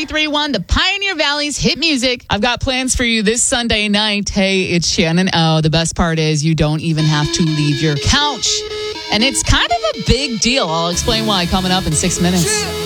93.1, the Pioneer Valley's hit music. I've got plans for you this Sunday night. Hey, it's Shannon O. The best part is you don't even have to leave your couch. And it's kind of a big deal. I'll explain why coming up in 6 minutes.